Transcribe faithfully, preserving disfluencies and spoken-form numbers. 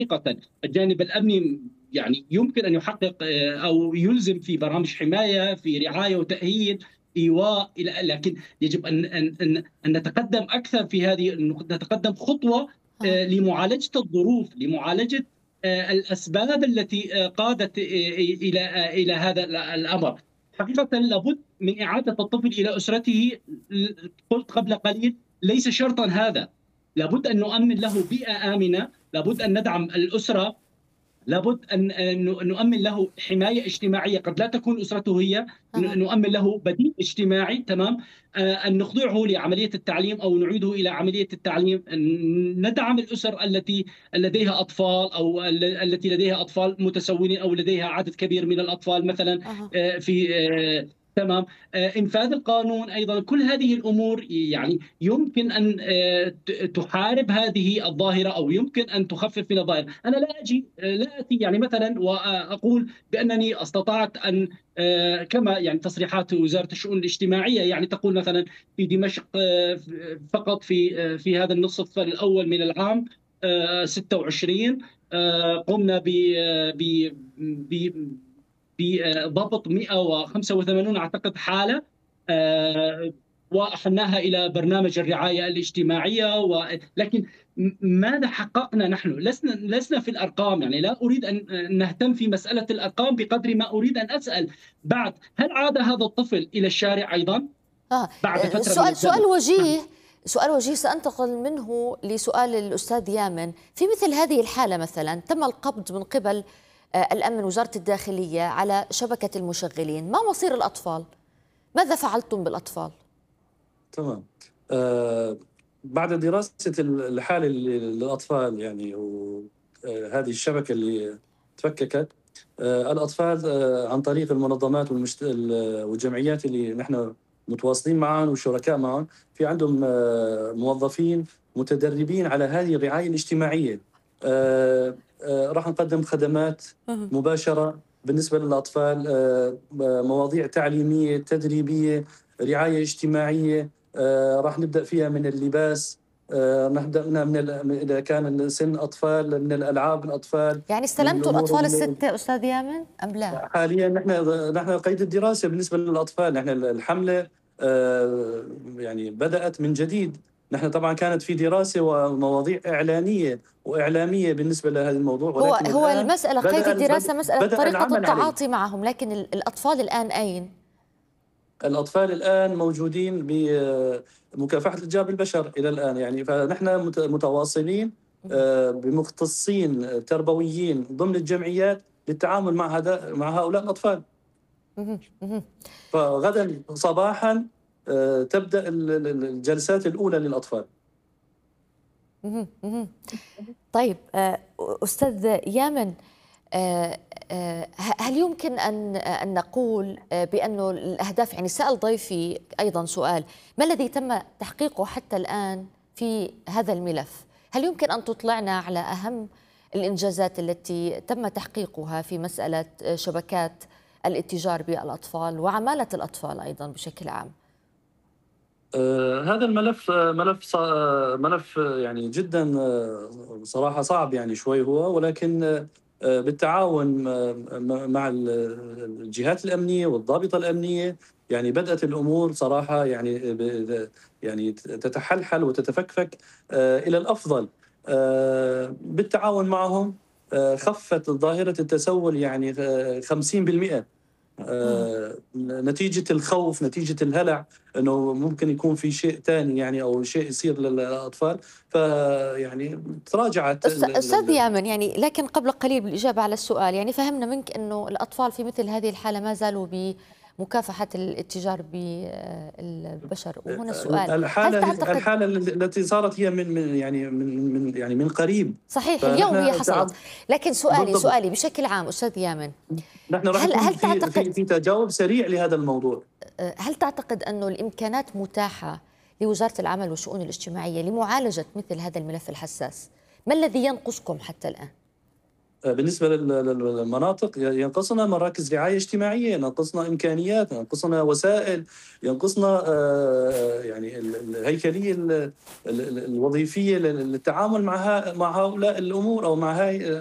حقيقة الجانب الأمني يعني يمكن أن يحقق آه، أو يلزم في برامج حماية، في رعاية وتأهيل، إيواء إلى، لكن يجب أن أن أن أن نتقدم أكثر في هذه، نتقدم خطوة آه. آه، لمعالجة الظروف، لمعالجة آه، الأسباب التي آه، قادت آه، إلى آه، إلى هذا الأمر. حقيقة لابد من إعادة الطفل إلى أسرته. قلت قبل قليل ليس شرطا هذا، لابد أن نؤمن له بيئة آمنة، لابد أن ندعم الأسرة، لابد أن أن نؤمن له حماية اجتماعية قد لا تكون أسرته هي، آه. نؤمن له بديل اجتماعي، تمام. آه، أن نخضعه لعملية التعليم أو نعيده إلى عملية التعليم، أن ندعم الأسر التي لديها أطفال أو ال- التي لديها أطفال متسولين أو لديها عدد كبير من الأطفال مثلا آه. آه، في آه، تمام. آه، انفاذ القانون ايضا، كل هذه الامور يعني يمكن ان آه، ت- تحارب هذه الظاهره او يمكن ان تخفف من الظاهره. انا لا اجي آه، لا اتي يعني مثلا واقول بانني استطعت ان آه، كما يعني تصريحات وزاره الشؤون الاجتماعيه يعني تقول مثلا في دمشق آه، فقط في آه، في هذا النصف الاول من العام آه، ستة وعشرين آه، قمنا ب ب- ب- بضبط مئة وخمسة وثمانين اعتقد حاله، آه، واحلناها الى برنامج الرعايه الاجتماعيه و... لكن م- ماذا حققنا نحن؟ لسنا لسنا في الارقام، يعني لا اريد ان نهتم في مساله الارقام بقدر ما اريد ان اسال بعد هل عاد هذا الطفل الى الشارع ايضا آه. بعد فتره من سؤال الزمن؟ سؤال وجيه، سؤال وجيه سأنتقل منه لسؤال الأستاذ يامن. في مثل هذه الحالة مثلا تم القبض من قبل آه، الأمن وزارة الداخلية على شبكة المشغلين، ما مصير الأطفال؟ ماذا فعلتم بالأطفال؟ تمام. آه بعد دراسة الحالة للأطفال يعني وهذه الشبكة اللي تفككت، آه الأطفال آه عن طريق المنظمات والمشت... والجمعيات اللي نحن متواصلين معهم وشركاء معهم، في عندهم آه موظفين متدربين على هذه الرعاية الاجتماعية. آه آه راح نقدم خدمات مهم. مباشرة بالنسبة للأطفال، آه مواضيع تعليمية تدريبية رعاية اجتماعية. آه راح نبدأ فيها من اللباس، آه نبدأ منها من ال- إذا كان سن أطفال، من الألعاب الأطفال، يعني من استلمتوا الأمور الأطفال ال- الستة أستاذ يامن أم لا؟ حاليا نحن نحن قيد الدراسة بالنسبة للأطفال. نحن الحملة آه يعني بدأت من جديد. نحن طبعا كانت في دراسة ومواضيع إعلانية وإعلامية بالنسبة لهذا الموضوع، هو ولكن هو الآن المسألة قيد بدأ الدراسة مسألة بدأ طريقة العمل عليه. التعاطي معهم، لكن ال- الأطفال الآن أين؟ الأطفال الآن موجودين بمكافحة الإتجار بالبشر إلى الآن، يعني فنحن مت- متواصلين آه، بمختصين تربويين ضمن الجمعيات للتعامل مع هذا مع هؤلاء الأطفال. مهم. مهم. فغدا صباحا آه، تبدأ ال- ال- الجلسات الأولى للأطفال. مهم. مهم. طيب آه، أستاذ يامن، آه، آه، هل يمكن أن أن نقول آه، بأنه الأهداف، يعني سأل ضيفي أيضا سؤال، ما الذي تم تحقيقه حتى الآن في هذا الملف؟ هل يمكن أن تطلعنا على أهم الإنجازات التي تم تحقيقها في مسألة آه، شبكات الاتجار بالأطفال وعمالة الأطفال أيضا بشكل عام؟ آه، هذا الملف آه، ملف ص- آه، ملف آه، يعني جدا آه، صراحة صعب يعني شوي هو، ولكن آه، آه، بالتعاون آه، م- مع ال- الجهات الأمنية والضابطة الأمنية، يعني بدأت الأمور صراحة يعني ب- يعني تتحلحل وتتفكفك آه، إلى الأفضل. آه، بالتعاون معهم آه، خفت ظاهرة التسول يعني آه، خمسين بالمئة. آه، نتيجة الخوف، نتيجة الهلع أنه ممكن يكون في شيء ثاني يعني أو شيء يصير للأطفال، فيعني تراجعت أست- ال- ال- أستاذ ال- يامن، يعني لكن قبل قليل بالإجابة على السؤال، يعني فهمنا منك أنه الأطفال في مثل هذه الحالة ما زالوا بمكافحة الاتجار بالبشر، وهنا السؤال، هل الحالة تعتقد؟ الحالة التي صارت هي من من يعني من من يعني من قريب. صحيح اليوم هي فنحن حصلت، تعب لكن سؤالي بالضبط. سؤالي بشكل عام أستاذ يامن، نحن راح هل يكون هل في في تعتقد في تجاوب سريع لهذا الموضوع. هل تعتقد أنه الإمكانات متاحة لوزارة العمل والشؤون الاجتماعية لمعالجة مثل هذا الملف الحساس؟ ما الذي ينقصكم حتى الآن؟ بالنسبة للمناطق ينقصنا مراكز رعاية اجتماعية، ينقصنا إمكانيات، ينقصنا وسائل، ينقصنا يعني الهيكلية الوظيفية للتعامل مع مع هؤلاء الأمور أو مع هاي